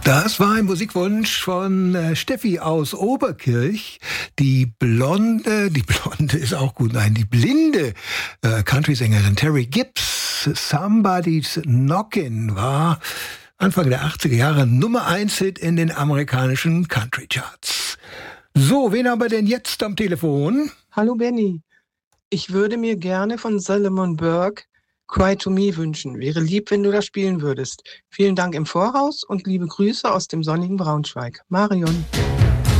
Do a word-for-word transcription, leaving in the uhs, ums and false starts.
Das war ein Musikwunsch von äh, Steffi aus Oberkirch. Die blonde, die blonde ist auch gut, nein, die blinde äh, Country-Sängerin Terry Gibbs. Somebody's Knockin' war Anfang der achtziger Jahre Nummer eins Hit in den amerikanischen Country-Charts. So, wen haben wir denn jetzt am Telefon? Hallo Benny, ich würde mir gerne von Solomon Burke Cry to Me wünschen. Wäre lieb, wenn du das spielen würdest. Vielen Dank im Voraus und liebe Grüße aus dem sonnigen Braunschweig. Marion.